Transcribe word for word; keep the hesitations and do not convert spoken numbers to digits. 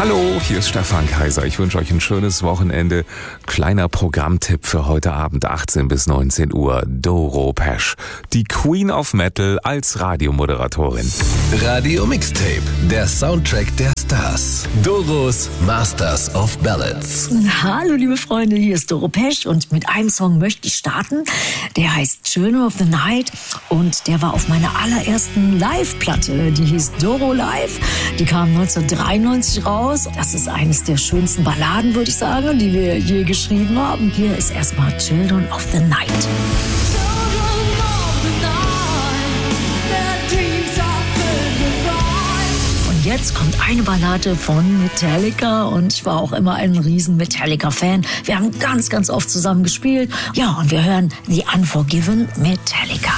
Hallo, hier ist Stefan Kaiser. Ich wünsche euch ein schönes Wochenende. Kleiner Programmtipp für heute Abend, achtzehn bis neunzehn Uhr. Doro Pesch, die Queen of Metal als Radiomoderatorin. Radio Mixtape, der Soundtrack der Stars. Doros Masters of Ballads. Hallo liebe Freunde, hier ist Doro Pesch und mit einem Song möchte ich starten. Der heißt Children of the Night und der war auf meiner allerersten Live-Platte. Die hieß Doro Live. Die kam neunzehnhundertdreiundneunzig raus. Das ist eines der schönsten Balladen, würde ich sagen, die wir je geschrieben haben. Hier ist erstmal Children of the Night. Und jetzt kommt eine Ballade von Metallica und ich war auch immer ein riesen Metallica-Fan. Wir haben ganz, ganz oft zusammen gespielt. Ja, und wir hören The Unforgiven Metallica.